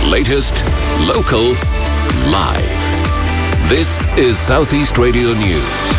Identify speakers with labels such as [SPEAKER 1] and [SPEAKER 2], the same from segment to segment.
[SPEAKER 1] latest, local, live. This is Southeast Radio News.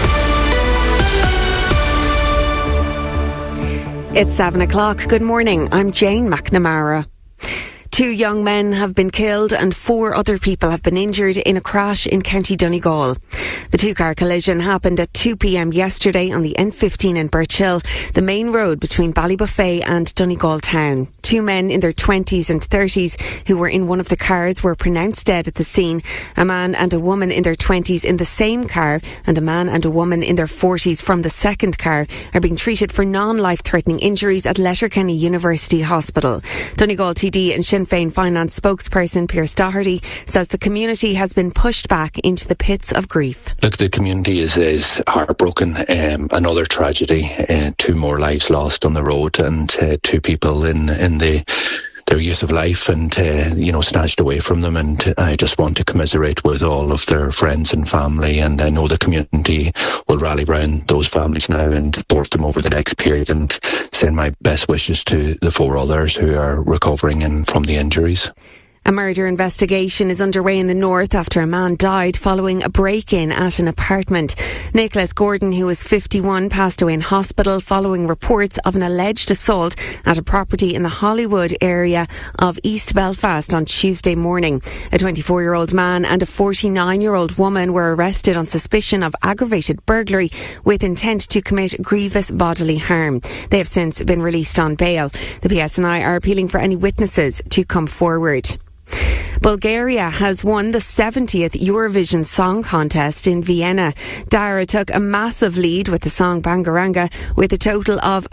[SPEAKER 2] It's 7 o'clock. Good morning. I'm Jane McNamara. 2 young men have been killed and 4 other people have been injured in a crash in County Donegal. The 2-car collision happened at 2 p.m. yesterday on the N15 in Birchill, the main road between Ballybuffet and Donegal town. 2 men in their 20s and 30s who were in one of the cars were pronounced dead at the scene. A man and a woman in their 20s in the same car and a man and a woman in their 40s from the second car are being treated for non-life-threatening injuries at Letterkenny University Hospital. Donegal TD and Sinn Féin finance spokesperson Pierce Doherty says the community has been pushed back into the pits of grief.
[SPEAKER 3] Look, the community is heartbroken. Another tragedy, 2 more lives lost on the road, and 2 people in their youth of life and snatched away from them. And I just want to commiserate with all of their friends and family, and I know the community will rally around those families now and support them over the next period, and send my best wishes to the 4 others who are recovering from the injuries.
[SPEAKER 2] A murder investigation is underway in the north after a man died following a break-in at an apartment. Nicholas Gordon, who was 51, passed away in hospital following reports of an alleged assault at a property in the Hollywood area of East Belfast on Tuesday morning. A 24-year-old man and a 49-year-old woman were arrested on suspicion of aggravated burglary with intent to commit grievous bodily harm. They have since been released on bail. The PSNI are appealing for any witnesses to come forward. Bulgaria has won the 70th Eurovision Song Contest in Vienna. Dara took a massive lead with the song Bangaranga with a total of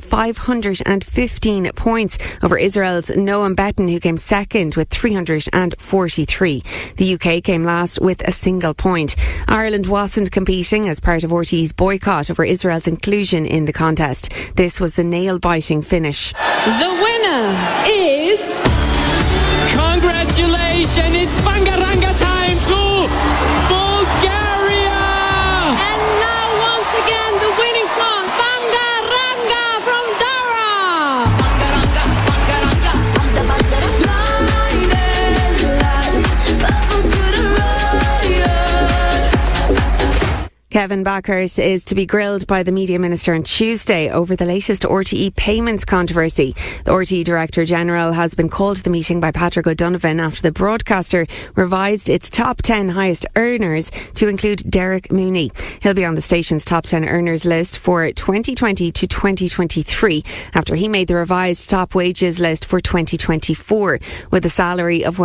[SPEAKER 2] 515 points over Israel's Noam Betten, who came second with 343. The UK came last with a single point. Ireland wasn't competing as part of RTÉ's boycott over Israel's inclusion in the contest. This was the nail-biting finish.
[SPEAKER 4] The winner is... Congratulations, it's Bangaranga time to Bulgaria! And now once again the winning song, Bangaranga from Dara! Bangaranga, Bangaranga, welcome to the riot.
[SPEAKER 2] Kevin Backhurst is to be grilled by the Media Minister on Tuesday over the latest RTE payments controversy. The RTE Director General has been called to the meeting by Patrick O'Donovan after the broadcaster revised its top 10 highest earners to include Derek Mooney. He'll be on the station's top 10 earners list for 2020 to 2023 after he made the revised top wages list for 2024 with a salary of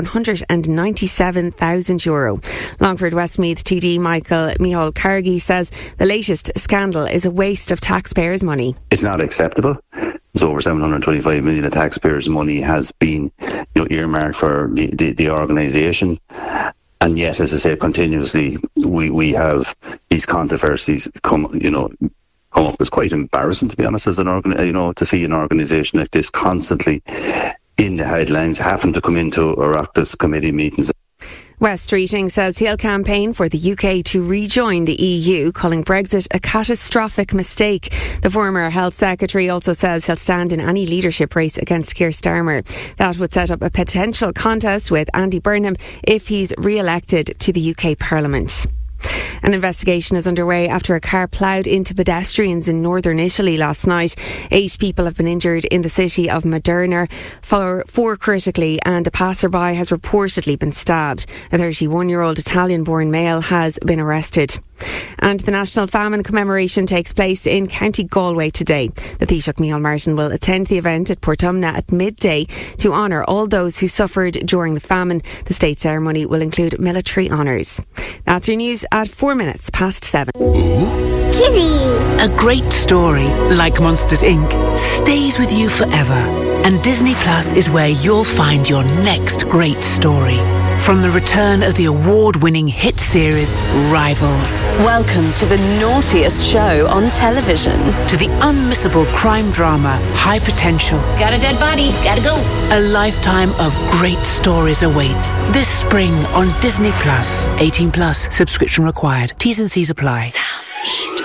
[SPEAKER 2] €197,000. Longford Westmeath TD Micheál Cargy says the latest scandal is a waste of taxpayers' money.
[SPEAKER 5] It's not acceptable. It's over 725 million of taxpayers' money has been earmarked for the organisation. And yet, as I say, continuously we have these controversies come up. It's quite embarrassing, to be honest, as to see an organisation like this constantly in the headlines, having to come into Oireachtas committee meetings.
[SPEAKER 2] Wes Streeting says he'll campaign for the UK to rejoin the EU, calling Brexit a catastrophic mistake. The former Health Secretary also says he'll stand in any leadership race against Keir Starmer. That would set up a potential contest with Andy Burnham if he's re-elected to the UK Parliament. An investigation is underway after a car ploughed into pedestrians in northern Italy last night. 8 people have been injured in the city of Modena, 4 critically, and a passerby has reportedly been stabbed. A 31-year-old Italian-born male has been arrested. And the National Famine Commemoration takes place in County Galway today. The Taoiseach Micheál Martin will attend the event at Portumna at midday to honour all those who suffered during the famine. The state ceremony will include military honours. That's your news at 4 minutes past 7.
[SPEAKER 6] Kizzy! A great story, like Monsters Inc., stays with you forever. And Disney Plus is where you'll find your next great story. From the return of the award-winning hit series Rivals.
[SPEAKER 7] Welcome to the naughtiest show on television.
[SPEAKER 6] To the unmissable crime drama High Potential.
[SPEAKER 8] Got a dead body, gotta go.
[SPEAKER 6] A lifetime of great stories awaits this spring on Disney Plus. 18 plus, subscription required. T's and C's apply.